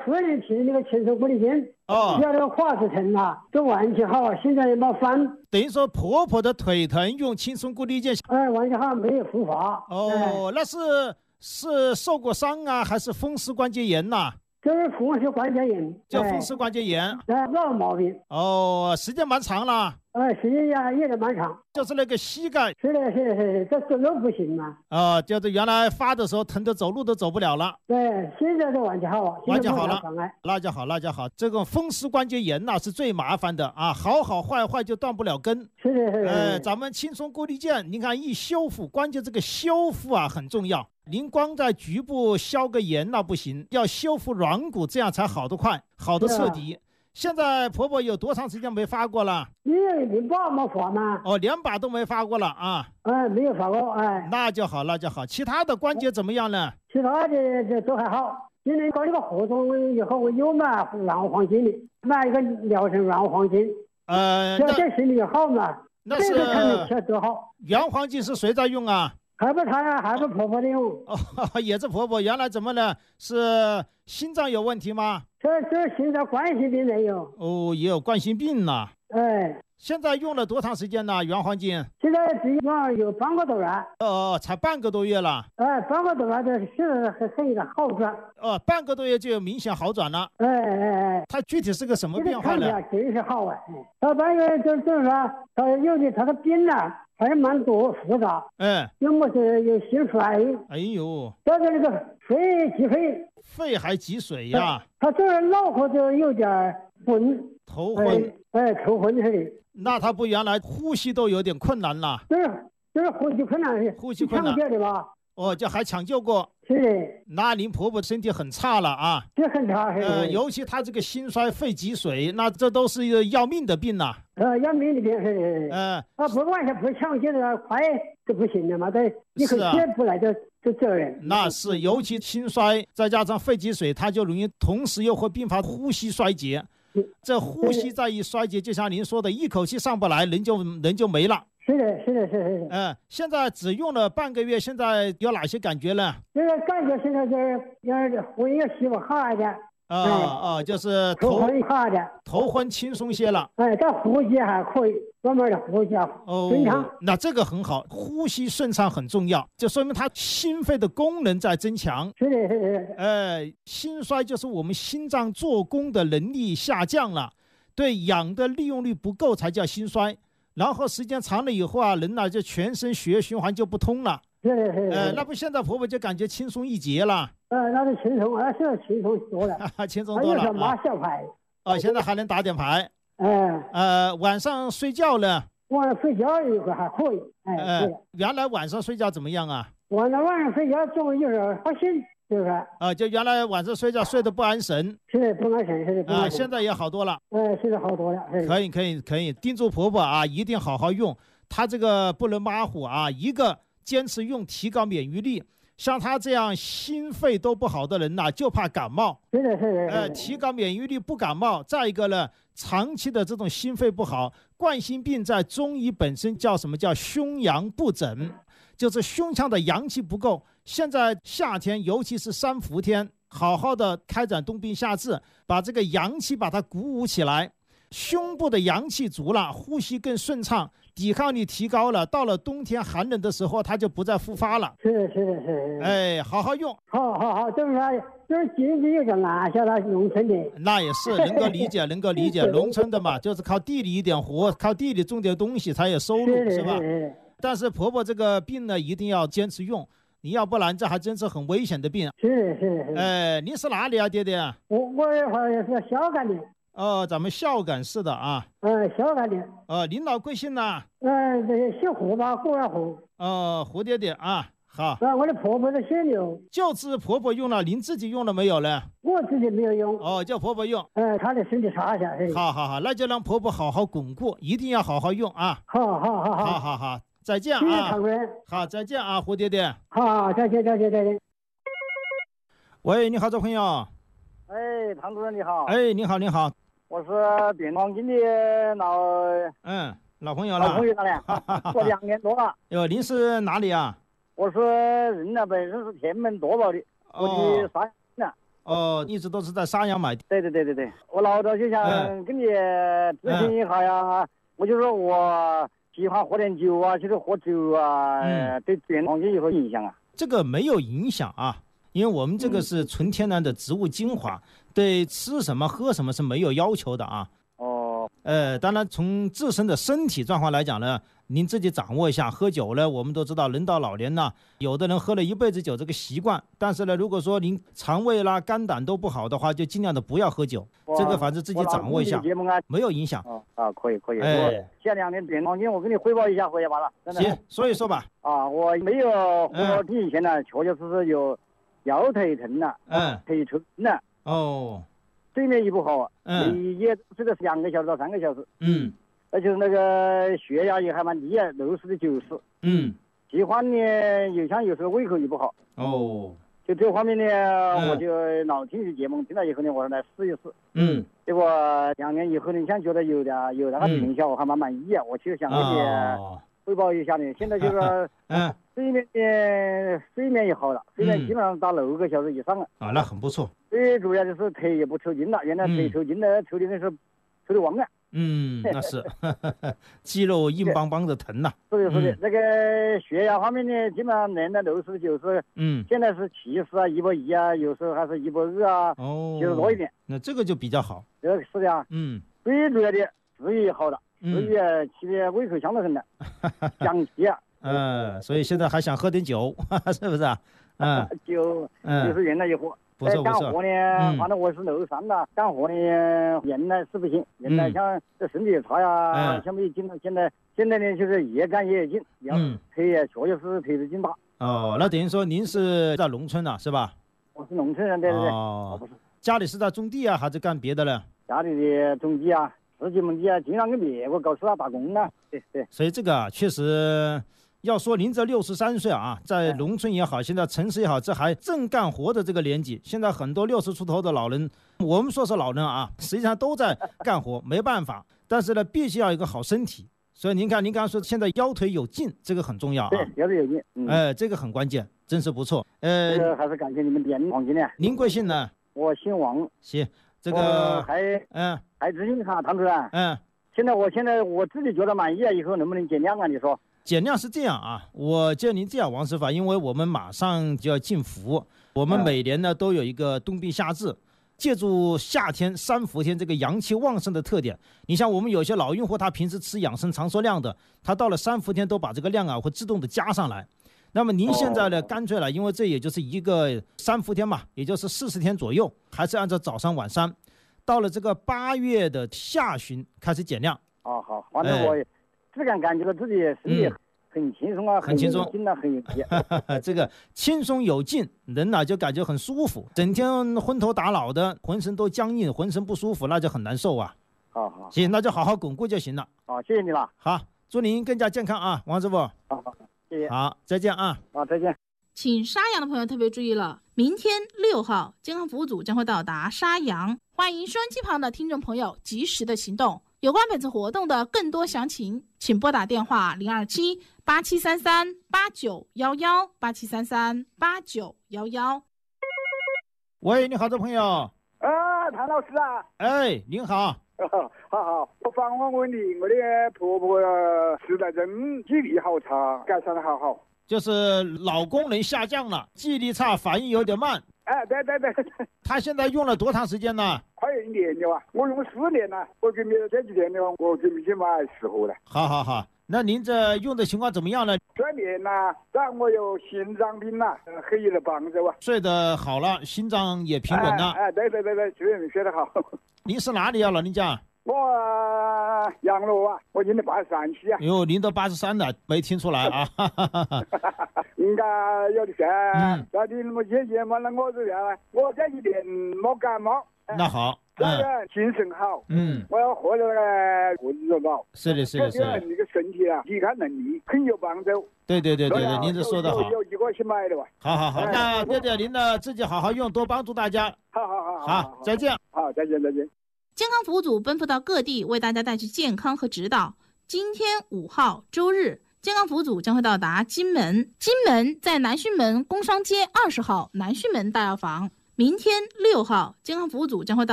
4年提那个青松固力健，要那个胯子疼啊，都完全好，现在也没翻。 等于说婆婆的腿疼用青松固力健， 完全好，没有复发。 那是受过伤啊，还是风湿关节炎呐？ 就是风湿关节炎， 叫风湿关节炎， 老毛病。 时间蛮长了。 时间也是蛮长。 就是那个膝盖。 是的，这走路不行嘛。 就是原来发的时候疼得走路都走不了了。 对，现在都完全好， 完全好了，那就好，那就好。这个风湿关节炎呐是最麻烦的啊，好坏就断不了根。 是的。 咱们青松固力健，您看一修复，关键这个修复啊很重要。您光在局部消个炎那不行，要修复软骨，这样才好得快，好得彻底。现在婆婆有多长时间没发过了？ 连把没发吗？ 连把都没发过了啊？ 没有发过。 那就好，那就好。其他的关节怎么样呢？ 其他的都还好。今年搞这个活动以后，我又买软黄金的，买一个疗程软黄金。这身体好嘛？ 那是看着吃多好。 原黄金是谁在用啊？ 还不他呀，还不婆婆的用。 也是婆婆。原来怎么呢？是心脏有问题吗？ 这现在冠心病没有。 也有冠心病了。现在用了多长时间呢？原黄金现在只用有半个多月。 才半个多月了。 半个多月就是很有好转。 半个多月就有明显好转了。它具体是个什么变化呢？ 真是好啊！他半个就是说，他有的他的病呢，还是蛮多复杂。要么是有心衰。 哎呦！ 再那个肺积水。 肺还积水呀？ 他这脑壳就有点昏。 头昏。 头昏似的。 那他不原来呼吸都有点困难了？ 就是呼吸困难。 呼吸困难的吧？ 就还抢救过。 是的。 那您婆婆身体很差了啊？ 这很差。 尤其她这个心衰、肺积水，那这都是一个要命的病呐。 要命的病是的。不完全不抢救的快就不行了嘛，一口气不来就走人。 那是，尤其心衰再加上肺积水，它就容易同时又会并发呼吸衰竭。这呼吸再一衰竭，就像您说的，一口气上不来，人就没了。 是的。 现在只用了半个月，现在有哪些感觉呢？ 这个感觉现在就是昏要稀巴好一点。 就是头昏好一点， 头昏轻松些了。 但呼吸还可以，慢慢的呼吸顺畅。 那这个很好，呼吸顺畅很重要，就说明他心肺的功能在增强。 是的。 心衰就是我们心脏做工的能力下降了，对氧的利用率不够才叫心衰。然后时间长了以后啊，人呢就全身血液循环就不通了。那不现在婆婆就感觉轻松一截了。 那是轻松，现在轻松多了。 轻松多了。 马小牌。 现在还能打点牌。晚上睡觉呢？ 晚上睡觉一会儿还可以。 原来晚上睡觉怎么样啊？ 晚上睡觉总有点不醒，是不是？ 就原来晚上睡觉睡得不安神。 是不安神，是。 现在也好多了。 现在好多了。 可以，叮嘱婆婆啊，一定好好用。她这个不能马虎啊，一个坚持用，提高免疫力。像他这样心肺都不好的人呐，就怕感冒。 是的。 提高免疫力不感冒。再一个呢，长期的这种心肺不好，冠心病在中医本身叫什么？叫胸阳不整，就是胸腔的阳气不够。现在夏天，尤其是三伏天，好好的开展冬病夏治，把这个阳气把它鼓舞起来，胸部的阳气足了，呼吸更顺畅，抵抗力提高了，到了冬天寒冷的时候，它就不再复发了。 是。 好好用。 好，就是说，就是经济有点难，像他农村的。 那也是能够理解，农村的嘛，就是靠地里一点活，靠地里种点东西才有收入，是吧？但是婆婆这个病呢，一定要坚持用，你要不然这还真是很危险的病。 是。 你是哪里啊，爹爹？ 我是孝感的。 咱们孝感市的啊。 孝感的。 您老贵姓呢？ 姓胡吧，胡二胡。 胡爹爹啊，好。 我的婆婆是姓刘。 就是婆婆用了，您自己用了没有呢？ 我自己没有用。 叫婆婆用。 她的身体差一下。 好，那就让婆婆好好巩固，一定要好好用啊。好，再见啊。 谢谢唐主任。 好，再见啊，胡爹爹。 好，再见。 喂，你好，这朋友。 唐主任你好。 你好。 我是变黄金的老朋友了。 我2年多了。 您是哪里啊？ 我是人本身是天门多宝的，我的3 哦，一直都是在沙阳买。 对，我老早就想跟你咨询一下呀，我就说我喜欢喝点酒啊，就是喝酒啊，对健康有何影响啊？ 这个没有影响啊，因为我们这个是纯天然的植物精华，对吃什么喝什么是没有要求的啊。当然从自身的身体状况来讲呢，您自己掌握一下。喝酒呢，我们都知道人到老年呢，有的人喝了一辈子酒这个习惯，但是呢，如果说您肠胃啦、肝胆都不好的话，就尽量的不要喝酒。这个反正自己掌握一下，没有影响。 可以。前2天健康经我给你汇报一下吧了。 行，说一说吧。 我没有喝以前呢，确确实实有腰腿疼了，腿抽筋了。睡眠也不好，也睡了2个小时到3个小时。而且那个血压也还蛮低，60的90。喜欢呢，有时候胃口也不好。就这方面呢，我就老听你节目，听了以后呢，我来试一试。结果2年以后呢，想觉得有那个成效，我还蛮满意啊。我就想给你汇报一下呢。现在就是睡眠也好了，睡眠基本上达6个小时以上了。 那很不错。 最主要就是腿也不抽筋了，原来腿抽筋的抽的是抽的旺了。 那是肌肉硬邦邦的疼呐。 是的，这个血压方面呢，基本上连到60、90，现在是70啊、110啊，有时候还是120啊，就是多一点。 那这个就比较好。 是的啊。最主要的食欲也好了，食欲吃的胃口香得很了，想气啊。 所以现在还想喝点酒，是不是啊？ 酒就是原来一喝。干活呢，反正我是63了，干活呢原来是不行，原来像这身体也差呀，像没劲了。现在呢就是越干越劲，腿也确实是腿的劲大。 那等于说您是在农村了是吧？ 我是农村人，对。 家里是在种地啊，还是干别的呢？ 家里的种地啊，10几亩地啊，经常跟别个搞事打工啊。对。 所以这个确实。要说您这63岁啊，在农村也好，现在城市也好，这还正干活的这个年纪，现在很多60出头的老人，我们说是老人啊，实际上都在干活，没办法。但是呢，必须要有一个好身体。所以您看，您刚刚说现在腰腿有劲，这个很重要啊。 对，腰腿有劲。 这个很关键，真是不错。 这个还是感谢你们健康经呢。 您贵姓呢？ 我姓王。 行，这个还咨询一下唐主任。现在我自己觉得满意啊，以后能不能减量啊？你说？ 减量是这样啊，我建议您这样，王师傅，因为我们马上就要进伏，我们每年呢都有一个冬病夏治，借助夏天3伏天这个阳气旺盛的特点，你像我们有些老用户，他平时吃养生长寿量的，他到了3伏天都把这个量会自动的加上来。那么您现在呢，干脆了，因为这也就是一个3伏天嘛，也就是40天左右，还是按照早上晚上，到了这个8月的下旬开始减量。 好，反正我自感觉到自己身体很轻松啊， 很轻松， 很有劲。 这个轻松有劲，人呢就感觉很舒服。整天昏头打脑的，浑身都僵硬，浑身不舒服，那就很难受啊。 好， 行，那就好好巩固就行了。 好，谢谢你了。 好，祝您更加健康啊，王师傅。 好，谢谢。 好，再见啊。 好，再见。 请沙阳的朋友特别注意了，明天6号，健康服务组将会到达沙阳，欢迎收音机旁的听众朋友及时的行动。有关本次活动的更多详情，请拨打电话027-8733-8911 8733-8911。 喂，你好，这朋友。 谭老师啊。 您好。 好，我访问你，我的婆婆失了症，记忆力好差，改善的好。 就是老功能下降了，记忆力差，反应有点慢。 对。 他现在用了多长时间呢？ 快有1年了啊！我用4年了，我准备这几天呢，我准备去买10盒了。 好，那您这用的情况怎么样呢？ 这年呢，让我有心脏病了，很有帮助啊。 睡得好了，心脏也平稳了。 对，睡得好。 您是哪里啊，老人家？ 我杨罗啊，我今年83岁啊。 哟，您都83了，没听出来啊？ 应该有的噻。那你那么谢谢嘛？那我这样，我这一年没感冒。 那好。 这个精神好。我要喝那个果汁宝。 是的。 那个身体啊，抵抗能力很有帮助。 对，您这说得好。 有几个去买的吧？ 好，那对，您呢自己好好用，多帮助大家。好，再见。 好，再见。 健康服务组奔赴到各地，为大家带去健康和指导。今天5号周日，健康服务组将会到达金门。金门在南浔门工商街20号南浔门大药房。 明天6号，健康服务组将会到